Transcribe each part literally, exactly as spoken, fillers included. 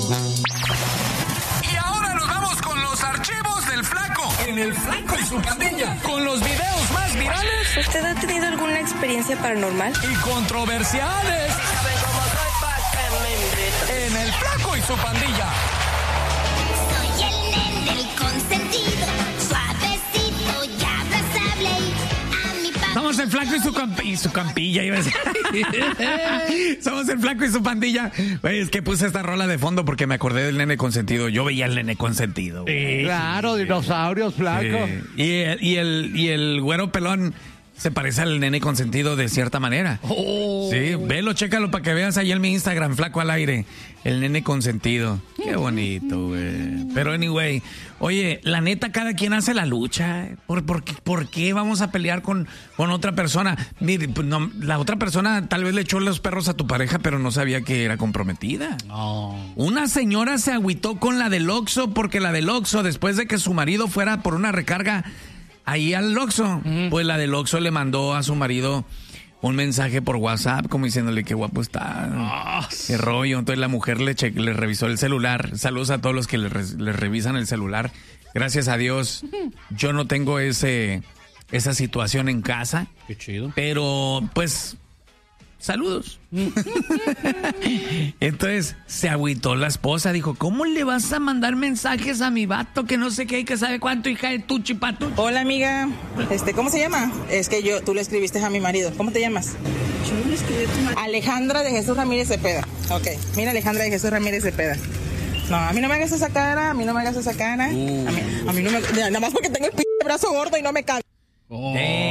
Y ahora nos vamos con los archivos del Flaco. En el Flaco y su pandilla. Con los videos más virales. ¿Usted ha tenido alguna experiencia paranormal? Y controversiales. ¿Saben cómo soy pa' que me inviten? En el Flaco y su pandilla. Soy el nene del consentido, suavecito y abrazable. A mi papá. Somos el Flaco y su, camp- y su campilla, iba a decir. Somos el Flaco y su pandilla. Oye, es que puse esta rola de fondo porque me acordé del nene consentido. Yo veía al nene consentido. Sí, claro, dinosaurios, Flaco. Sí. Y, el, y, el, y el güero pelón se parece al nene consentido de cierta manera. Oh. Sí, velo, chécalo para que veas ahí en mi Instagram, Flaco al aire. El nene consentido. Qué bonito, güey. Pero anyway, oye, la neta, cada quien hace la lucha. ¿Por, por, qué, por qué vamos a pelear con, con otra persona? Mire, pues, no, la otra persona tal vez le echó los perros a tu pareja, pero no sabía que era comprometida. Oh. Una señora se agüitó con la del Oxxo porque la del Oxxo, después de que su marido fuera por una recarga ahí al Oxxo, mm. pues la del Oxxo le mandó a su marido un mensaje por WhatsApp como diciéndole qué guapo está, oh, qué rollo. Entonces la mujer le, che- le revisó el celular. Saludos a todos los que le, re- le revisan el celular. Gracias a Dios, yo no tengo ese esa situación en casa. Qué chido. Pero pues saludos. Entonces se agüitó la esposa, dijo, ¿cómo le vas a mandar mensajes a mi vato que no sé qué y que sabe cuánto, hija de tu chipatu? Hola amiga, este, ¿cómo se llama? Es que yo, tú le escribiste a mi marido. ¿Cómo te llamas? Yo le escribí a tu marido. Alejandra de Jesús Ramírez Cepeda. Ok, mira Alejandra de Jesús Ramírez Cepeda. No, a mí no me hagas esa cara, a mí no me hagas esa cara. Uh. A, mí, a mí no me... Mira, nada más porque tengo el p*** brazo gordo y no me cabe. Oh.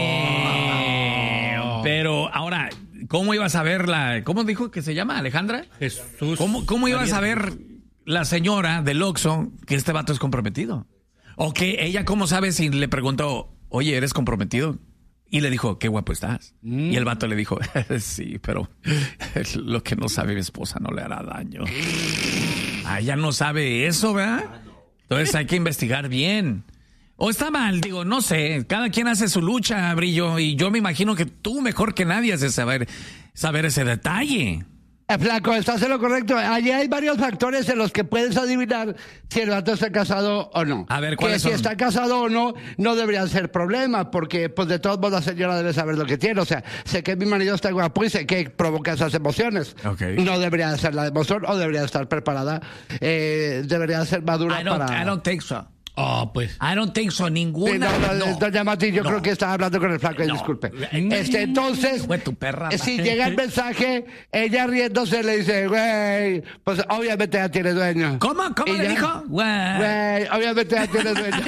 Damn. Pero ahora, ¿cómo ibas a ver la... ¿Cómo dijo que se llama? ¿Alejandra? Jesús. ¿Cómo, cómo ibas a ver la señora del Oxxo que este vato es comprometido? O que ella, ¿cómo sabe si le preguntó, oye, ¿eres comprometido? Y le dijo, qué guapo estás. Mm. Y el vato le dijo, sí, pero lo que no sabe mi esposa no le hará daño. Ah, ella no sabe eso, ¿verdad? Entonces hay que investigar bien. O está mal, digo, no sé. Cada quien hace su lucha, Brillo. Y yo me imagino que tú mejor que nadie haces saber, saber ese detalle. Eh, Flaco, estás en lo correcto. Allí hay varios factores en los que puedes adivinar si el vato está casado o no. A ver, que ¿cuáles si son? está casado o no, no debería ser problema, porque pues de todos modos la señora debe saber lo que tiene. O sea, sé que mi marido está guapo y sé que provoca esas emociones. Okay. No debería ser la emoción o debería estar preparada. Eh, debería ser madura I don't, para... I don't think so. Oh, pues. I don't think so, ninguna. Sí, no, no, no. Doña Mati, yo No. creo que estaba hablando con el Flaco, y No. disculpe. Este, entonces, Fue tu perra. si llega el mensaje, ella riéndose le dice, güey, pues obviamente ya tiene dueño. ¿Cómo? ¿Cómo ¿Y le ya? dijo? Güey. Güey, obviamente ya tiene dueño.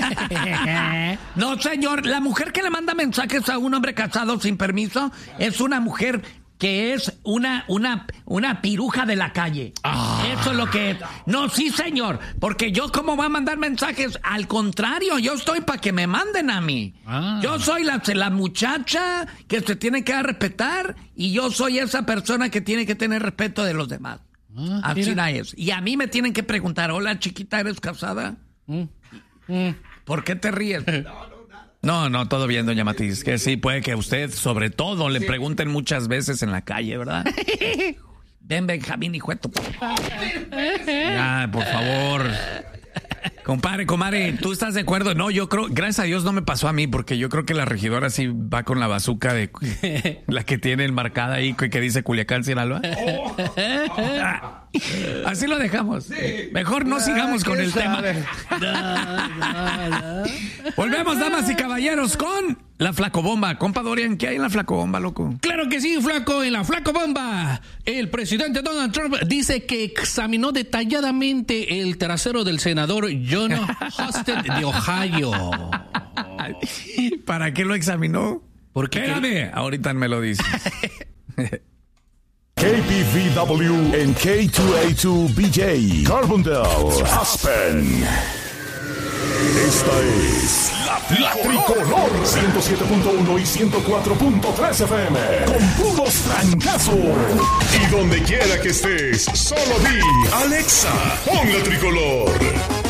No, señor, la mujer que le manda mensajes a un hombre casado sin permiso es una mujer que es una, una, una piruja de la calle. Ah. Eso es lo que es. No, sí, señor, porque yo cómo voy a mandar mensajes, al contrario, yo estoy para que me manden a mí. Ah. Yo soy la, la muchacha que se tiene que respetar y yo soy esa persona que tiene que tener respeto de los demás. Ah, así es. Y a mí me tienen que preguntar, hola chiquita, ¿eres casada? Mm. Mm. ¿Por qué te ríes? No, no, todo bien, doña Matiz. Que sí, puede que usted, sobre todo, le pregunten muchas veces en la calle, ¿verdad? Ven, Benjamín, hijo de tu... Ah, por favor. Compadre, comadre, ¿tú estás de acuerdo? No, yo creo, gracias a Dios no me pasó a mí, porque yo creo que la regidora sí va con la bazuca de la que tiene marcada ahí, que dice Culiacán, Sinaloa. Ah, así lo dejamos. Mejor no sigamos con el tema. Volvemos, damas y caballeros, con la Flacobomba. Compa Dorian, ¿qué hay en la Flacobomba, loco? Claro que sí, Flaco, en la Flacobomba. El presidente Donald Trump dice que examinó detalladamente el trasero del senador John Husted de Ohio. ¿Para qué lo examinó? Porque Espérame, ahorita me lo dices. K P V W en K dos A dos B J, Carbondale, Aspen. Esta es la, la Tricolor ciento siete punto uno y ciento cuatro punto tres F M. Con puros trancazos. Y donde quiera que estés, solo di Alexa, pon la Tricolor.